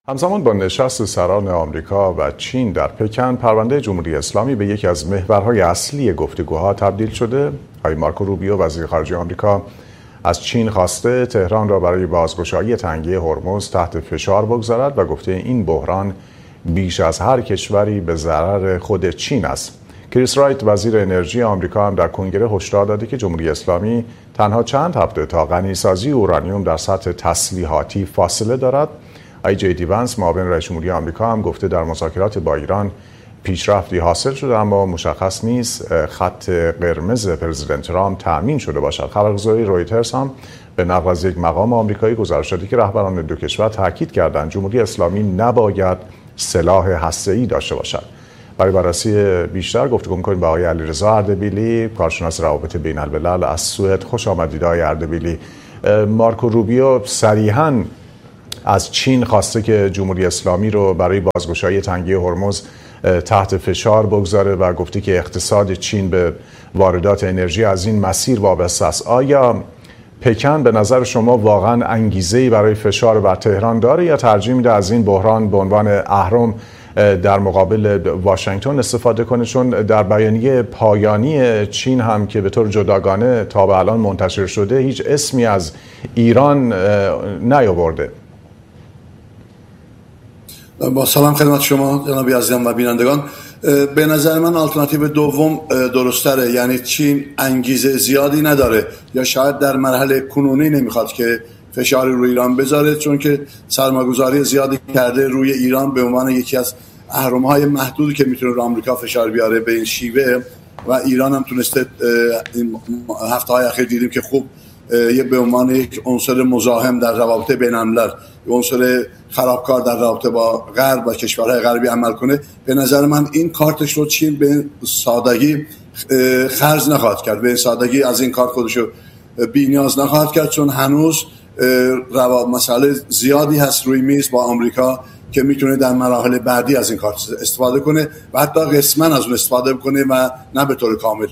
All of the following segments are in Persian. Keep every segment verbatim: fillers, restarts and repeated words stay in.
همزمان با نشست سران آمریکا و چین در پکن، پرونده جمهوری اسلامی به یکی از محورهای اصلی گفتگوها تبدیل شده. آقای مارکو روبیو وزیر خارجه آمریکا از چین خواسته تهران را برای بازگشایی تنگه هرمز تحت فشار بگذارد و گفته این بحران بیش از هر کشوری به ضرر خود چین است. کریس رایت وزیر انرژی آمریکا هم در کنگره هشدار داده که جمهوری اسلامی تنها چند هفته تا غنیسازی اورانیوم در سطح تسلیحاتی فاصله دارد. آی جی دی ونس معاون رئیس جمهوری آمریکا هم گفته در مذاکرات با ایران پیشرفتی حاصل شده، اما مشخص نیست خط قرمز پرزیدنت ترامپ تأمین شده باشد. خبرگزاری رویترز هم به نقل از یک مقام آمریکایی گزارش داده که رهبران دو کشور تاکید کردند جمهوری اسلامی نباید سلاح هسته‌ای داشته باشد. برای بررسی بیشتر گفتگو می‌کنیم با آقای علیرضا اردبیلی، کارشناس روابط بین‌الملل از سوئد. خوش آمدید آقای اردبیلی. مارکو روبیو صریحاً از چین خواسته که جمهوری اسلامی رو برای بازگشایی تنگه هرمز تحت فشار بگذاره و گفته که اقتصاد چین به واردات انرژی از این مسیر وابسته است. آیا پکن به نظر شما واقعا انگیزه‌ای برای فشار بر تهران داره یا ترجیح میده از این بحران به عنوان اهرم در مقابل واشنگتن استفاده کنه؟ چون در بیانیه پایانی چین هم که به طور جداگانه تا به الان منتشر شده هیچ اسمی از ایران نیاورده. با سلام خدمت شما جناب عزیزان و بینندگان. به نظر من آلترناتیو دوم درست‌تره، یعنی چین انگیزه زیادی نداره یا شاید در مرحله کنونی نمیخواد که فشاری روی ایران بذاره، چون که سرمایه‌گذاری زیادی کرده روی ایران به عنوان یکی از اهرم‌های محدودی که میتونه رو آمریکا فشار بیاره به این شیوه، و ایران هم تونسته این هفته‌های اخیر دیدیم که خوب یه به عنوان یک عنصر مزاحم در روابط بین‌الملل، عنصر خرابکار در رابطه با غرب و کشورهای غربی عمل کنه. به نظر من این کارتش رو چین به سادگی خرج نخواهد کرد، به سادگی از این کار خودش رو بی‌نیاز نخواهد کرد، چون هنوز روابط مسئله زیادی هست روی میز با آمریکا که میتونه در مراحل بعدی از این کارت استفاده کنه و حتی قسماً از اون استفاده کنه و نه به طور کامل.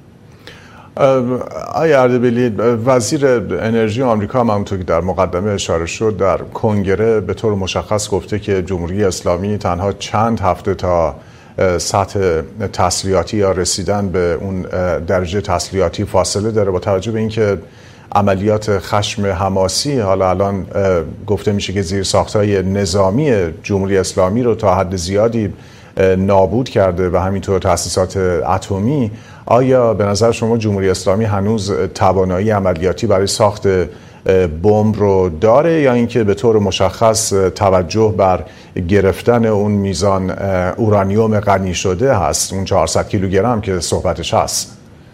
آقای اردبیلی، وزیر انرژی آمریکا هم همونطور که در مقدمه اشاره شد در کنگره به طور مشخص گفته که جمهوری اسلامی تنها چند هفته تا سطح تسلیحاتی یا رسیدن به اون درجه تسلیحاتی فاصله داره. با توجه به اینکه عملیات خشم حماسی حالا الان گفته میشه که زیرساخت‌های نظامی جمهوری اسلامی رو تا حد زیادی نابود کرده و همینطور تأسیسات اتمی، آیا به نظر شما جمهوری اسلامی هنوز توانایی عملیاتی برای ساخت بمب رو داره یا اینکه به طور مشخص توجه بر گرفتن اون میزان اورانیوم غنی شده هست، اون چهارصد کیلوگرم که صحبتش هست؟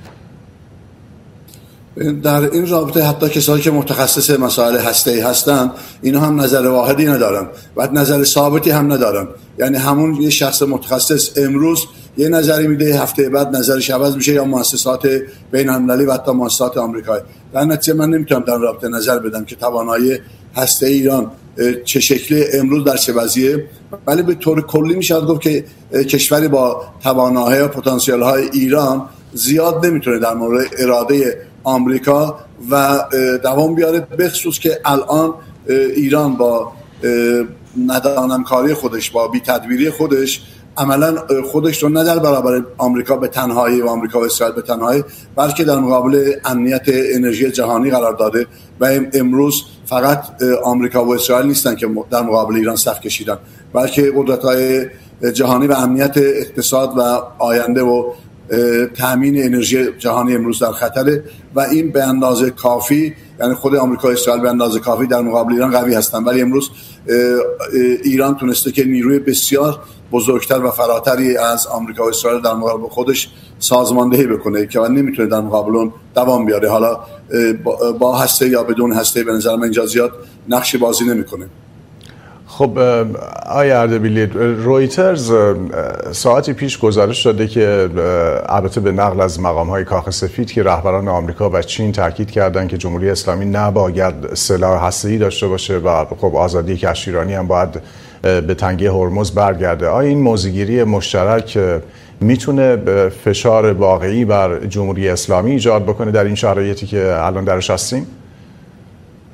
در این رابطه حتی کسایی که متخصص مسائل هسته‌ای هستن اینا هم نظر واحدی ندارن و نظر ثابتی هم ندارن. یعنی همون یه شخص متخصص امروز یه نظری میده، هفته بعد نظرش عوض میشه، یا مؤسسات بین‌المللی و حتی مؤسسات آمریکایی. در نتیجه من نمیتونم در رابطه نظر بدم که توانایی هسته‌ای ایران چه شکلی امروز در چه وضعیه، ولی به طور کلی میشه گفت که کشوری با توانایی و پتانسیل‌های ایران زیاد نمیتونه در مورد اراده آمریکا و دوام بیاره، بخصوص که الان ایران با ندانمکاری خودش، با بی‌تدبیری خودش عملا خودش رو نه در برابر آمریکا به تنهایی و آمریکا و اسرائیل به تنهایی، بلکه در مقابل امنیت انرژی جهانی قرار داده و امروز فقط آمریکا و اسرائیل نیستن که در مقابل ایران صف کشیدن، بلکه قدرت‌های جهانی و امنیت اقتصاد و آینده و تامین انرژی جهانی امروز در خطره و این به اندازه کافی، یعنی خود آمریکا و اسرائیل به اندازه کافی در مقابل ایران قوی هستند، ولی امروز ایران تونسته که نیروی بسیار بزرگتر و فراتری از آمریکا و اسرائیل در مقابل خودش سازماندهی بکنه که نمیتونه در مقابل اون دوام بیاره. حالا با هسته یا بدون هسته به نظر من اینجا زیاد نقش بازی نمیکنه. خب آقای اردبیلی، رویترز ساعتی پیش گزارش داده که البته به نقل از مقام‌های کاخ سفید که رهبران آمریکا و چین تاکید کردند که جمهوری اسلامی نباید سلاح هسته‌ای داشته باشه و خب آزادی کشتیرانی هم باید به تنگه هرمز برگرده. آیا این موضع‌گیری مشترک میتونه فشار واقعی بر جمهوری اسلامی ایجاد بکنه در این شرایطی که الان درش هستیم؟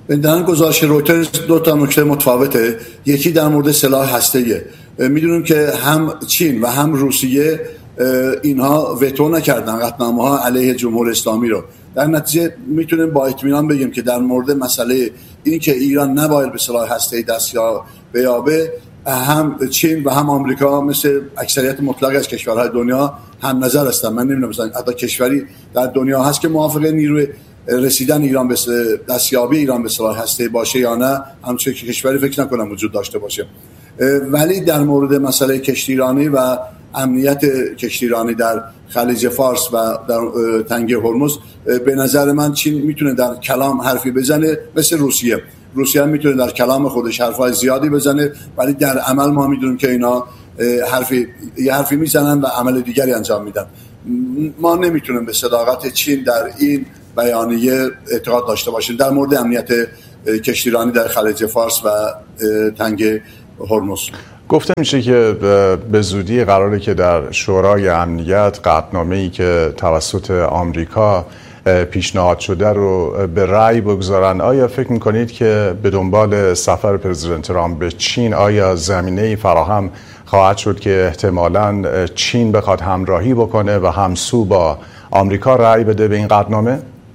در گزارش رویترز دو تا نکته متفاوته. یکی در مورد سلاح هسته‌ایه. میدونیم که هم چین و هم روسیه اینها وتو نکردن قطعنامه‌ها علیه جمهوری اسلامی رو. در نتیجه میتونیم با اطمینان بگیم که در مورد مسئله این که ایران نباید به سلاح هسته‌ای دست بیابه، هم چین و هم آمریکا مثل اکثریت مطلق از کشورهای دنیا هم نظر هستن. من نمیدونم مثلا حتی کشوری در دنیا هست که موافق نیروی رسیدن ایران به دستیابی ایران به سلاح هسته‌ای باشه یا نه. همچنین که کشوری فکر نکنم وجود داشته باشه. ولی در مورد مسئله کشتیرانی و امنیت کشتیرانی در خلیج فارس و در تنگه هرمز، به نظر من چین میتونه در کلام حرفی بزنه مثل روسیه. روسیه هم میتونه در کلام خودش حرفای زیادی بزنه، ولی در عمل ما میدونیم که اینا حرفی یه حرفی میزنن و عمل دیگری انجام میدن. ما نمیتونیم به صداقت چین در این بیانیه اعتقاد داشته باشیم در مورد امنیت کشتیرانی در خلیج فارس و تنگه هرمز. گفته میشه که به زودی قراره که در شورای امنیت قطعنامه‌ای که توسط آمریکا پیشنهاد شده رو به رأی بگذارن. آیا فکر میکنید که به دنبال سفر پرزیدنت ترامپ به چین آیا زمینه‌ای فراهم خواهد شد که احتمالاً چین بخواد همراهی بکنه و همسو با آمریکا رأی بده به این قطعنامه؟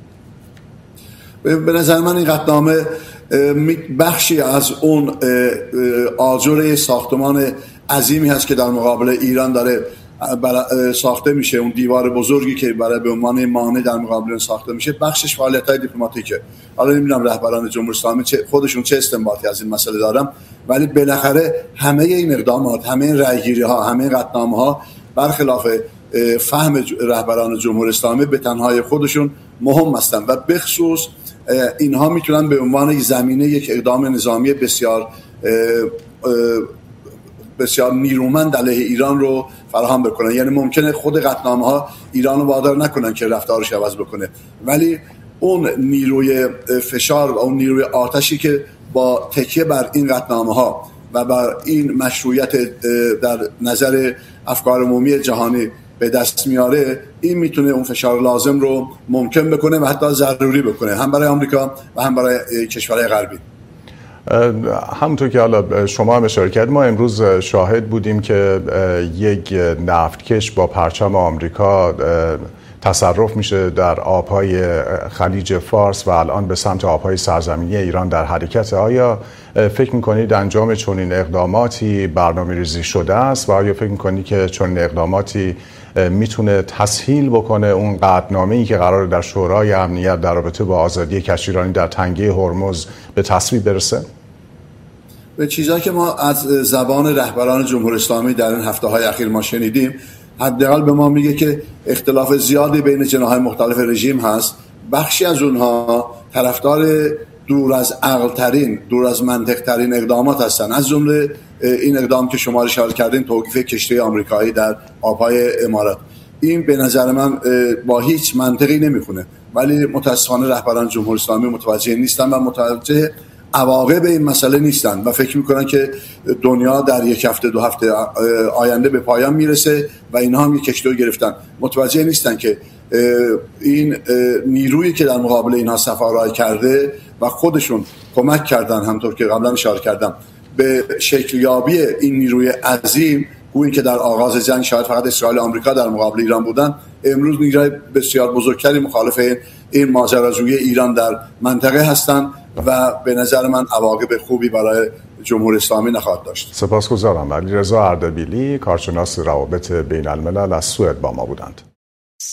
به نظر من این قطعنامه بخشی از اون آجر ساختمان عظیمی هست که در مقابل ایران داره ساخته میشه، اون دیوار بزرگی که برای به عنوان مانع در مقابل ساخته میشه، بخشش فعالیت‌های دیپلماتیکه. حالا نمیدونم رهبران جمهوری اسلامی خودشون چه استنباطی از این مسئله دارن، ولی بالاخره همه این اقدامات، همه این رأیگیری‌ها، همه این قطعنامه‌ها برخلاف فهم رهبران جمهوری اسلامی به تنهای خودشون مهم هستن و به خصوص اینها میتونن به عنوان زمینه یک اقدام نظامی بسیار بسیار نیرومند علیه ایران رو فراهم بکنن. یعنی ممکنه خود قطعنامه‌ها ایران رو وادار نکنن که رفتارش عوض بکنه، ولی اون نیروی فشار و اون نیروی آتشی که با تکیه بر این قطعنامه‌ها و بر این مشروعیت در نظر افکار عمومی جهانی به دست میاره، این میتونه اون فشار لازم رو ممکن بکنه و حتی ضروری بکنه، هم برای آمریکا و هم برای کشورهای غربی. همونطور که حالا شما هم اشاره کردید، ما امروز شاهد بودیم که یک نفتکش با پرچم آمریکا تصرف میشه در آبهای خلیج فارس و الان به سمت آبهای سرزمینی ایران در حرکت. آیا فکر میکنید انجام چنین اقداماتی برنامه‌ریزی شده است و آیا فکر میکنید که چنین اقداماتی میتونه تسهیل بکنه اون قطعنامه‌ای که قراره در شورای امنیت در رابطه با آزادی کشتیرانی در تنگه هرمز به تصویب برسه؟ به چیزایی که ما از زبان رهبران جمهوری اسلامی در این هفته‌های اخیر ما شنیدیم، حداقل به ما میگه که اختلاف زیادی بین جناح‌های مختلف رژیم هست. بخشی از اونها طرفدار دور از عقل ترین، دور از منطق ترین اقدامات هستن، از جمله این اقدام که شما اشاره کردین، توقیف کشتی آمریکایی در آبهای امارات. این به نظر من با هیچ منطقی نمیخونه، ولی متاسفانه رهبران جمهوری اسلامی متوجه نیستن و متوجه عواقب این مسئله نیستن و فکر میکنن که دنیا در یک هفته دو هفته آینده به پایان میرسه و اینها هم یک کشتی رو گرفتن. متوجه نیستن که این نیرویی که در مقابل اینها سفرهای کرده و خودشون کمک کردن، همطور که قبلا اشاره کردم، به شکلیابی این نیروی عظیم، گویی که در آغاز جنگ شاید فقط اسرائیل و آمریکا در مقابل ایران بودن، امروز نیروی بسیار بزرگتری مخالف این ماجراجویی ایران در منطقه هستند و به نظر من عواقب خوبی برای جمهوری اسلامی نخواهد داشت. سپاسگزارم. علیرضا اردبیلی، کارشناس روابط بین الملل از سوئد با ما بودند.